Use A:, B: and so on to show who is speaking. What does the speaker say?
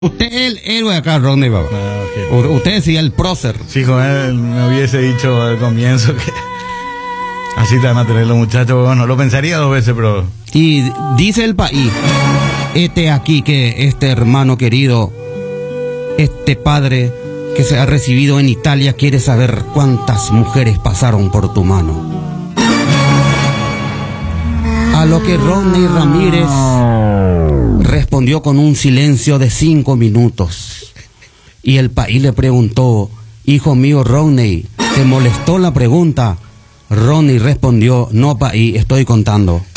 A: Usted es el héroe acá, Rodney, papá.
B: Ah, okay.
A: Usted decía el prócer.
B: Sí, joder, me hubiese dicho al comienzo que así te van a tener los muchachos. Bueno, lo pensaría 2 veces, pero...
A: Y dice el país, aquí que este hermano querido, este padre que se ha recibido en Italia quiere saber cuántas mujeres pasaron por tu mano. A lo que Rodney Ramírez respondió con un silencio de 5 minutos. Y el país le preguntó, hijo mío Rodney, ¿te molestó la pregunta? Rodney respondió, no país, estoy contando.